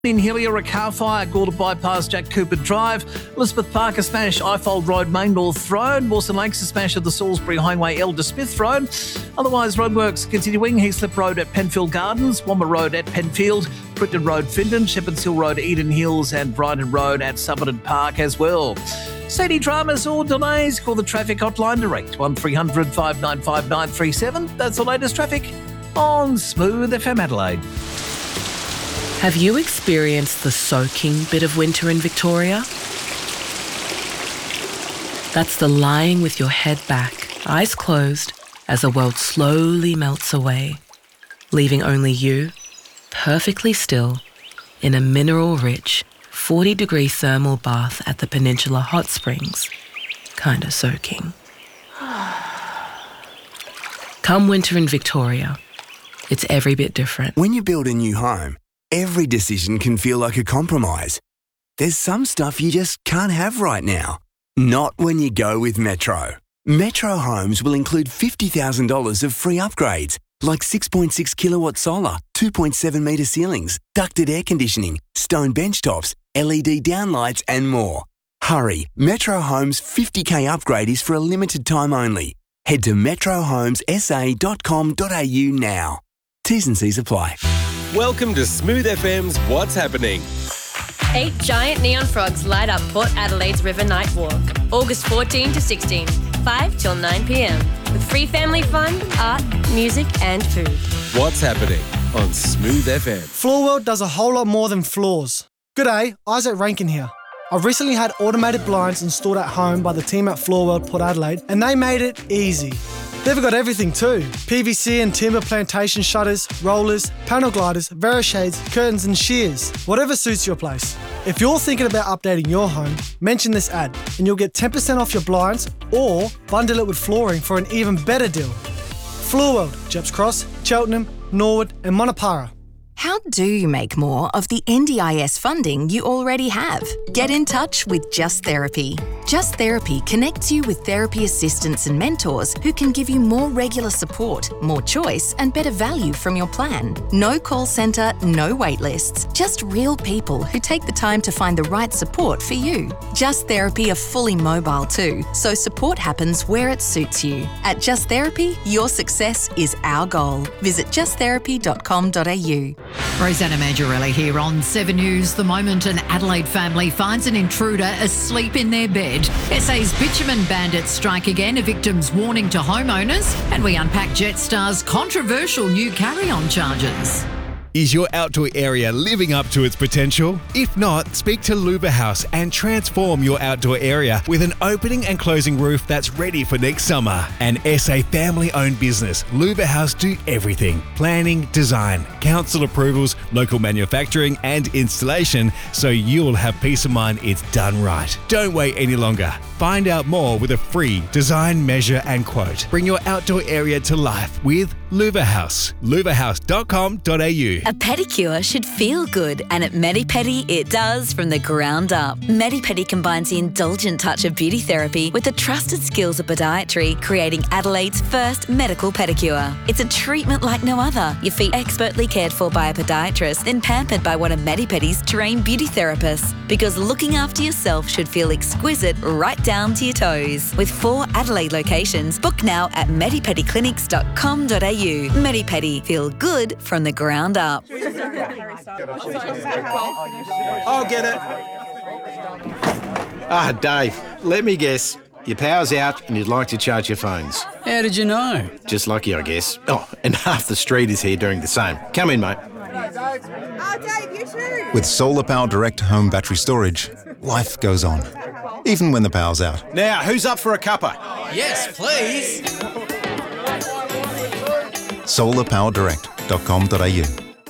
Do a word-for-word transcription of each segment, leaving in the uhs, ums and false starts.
In Hillier, a car fire, Gordon Bypass, Jack Cooper Drive. Elizabeth Parker smash, Ifold Road, Main North Road. Mawson Lakes a smash at the Salisbury Highway, Elder Smith Road. Otherwise, roadworks continuing. Heaslip Road at Penfield Gardens, Womber Road at Penfield, Britton Road, Findon, Shepherds Hill Road, Eden Hills, and Brighton Road at Summerton Park as well. City dramas or delays, call the traffic hotline direct, one three hundred, five nine five, nine three seven. That's the latest traffic on Smooth F M Adelaide. Have you experienced the soaking bit of winter in Victoria? That's the lying with your head back, eyes closed, as the world slowly melts away, leaving only you, perfectly still, in a mineral-rich, forty-degree thermal bath at the Peninsula Hot Springs, kinda soaking. Come winter in Victoria, it's every bit different. When you build a new home, every decision can feel like a compromise. There's some stuff you just can't have right now. Not when you go with Metro. Metro Homes will include fifty thousand dollars of free upgrades, like six point six kilowatt solar, two point seven metre ceilings, ducted air conditioning, stone bench tops, L E D downlights and more. Hurry, Metro Homes fifty K upgrade is for a limited time only. Head to metro homes s a dot com dot a u now. T's and C's apply. Welcome to Smooth F M's What's Happening. Eight giant neon frogs light up Port Adelaide's River Night Walk, August fourteenth to sixteenth, five till nine p.m, with free family fun, art, music and food. What's Happening on Smooth F M. Floor World does a whole lot more than floors. G'day, Isaac Rankin here. I've recently had automated blinds installed at home by the team at Floor World Port Adelaide, and they made it easy. They've got everything too. P V C and timber plantation shutters, rollers, panel gliders, Verishades, curtains and shears. Whatever suits your place. If you're thinking about updating your home, mention this ad and you'll get ten percent off your blinds or bundle it with flooring for an even better deal. Floor World, Jeps Cross, Cheltenham, Norwood and Monopara. How do you make more of the N D I S funding you already have? Get in touch with Just Therapy. Just Therapy connects you with therapy assistants and mentors who can give you more regular support, more choice and better value from your plan. No call centre, no wait lists, just real people who take the time to find the right support for you. Just Therapy are fully mobile too, so support happens where it suits you. At Just Therapy, your success is our goal. Visit just therapy dot com dot a u. Rosanna Mangiarelli here on Seven News. The moment an Adelaide family finds an intruder asleep in their bed. S A's bitumen bandits strike again, a victim's warning to homeowners, and we unpack Jetstar's controversial new carry-on charges. Is your outdoor area living up to its potential? If not, speak to Luba House and transform your outdoor area with an opening and closing roof that's ready for next summer. An S A family-owned business, Luba House do everything. Planning, design, council approvals, local manufacturing and installation, so you'll have peace of mind it's done right. Don't wait any longer. Find out more with a free design, measure and quote. Bring your outdoor area to life with Luba House. luba house dot com dot a u. A pedicure should feel good, and at Medipedi it does from the ground up. Medipedi combines the indulgent touch of beauty therapy with the trusted skills of podiatry, creating Adelaide's first medical pedicure. It's a treatment like no other. Your feet expertly cared for by a podiatrist, then pampered by one of Medipedi's trained beauty therapists. Because looking after yourself should feel exquisite right down to your toes. With four Adelaide locations, book now at medipedi clinics dot com dot a u. Medipedi, feel good from the ground up. I'll get it. Ah, Dave, let me guess. Your power's out and you'd like to charge your phones. How did you know? Just lucky, I guess. Oh, and half the street is here doing the same. Come in, mate. Oh, Dave, you too. With Solar Power Direct Home Battery Storage, life goes on, even when the power's out. Now, who's up for a cuppa? Yes, please. solar power direct dot com dot a u.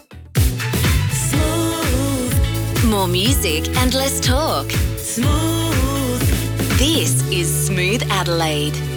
More music and less talk. Smooth. This is Smooth Adelaide.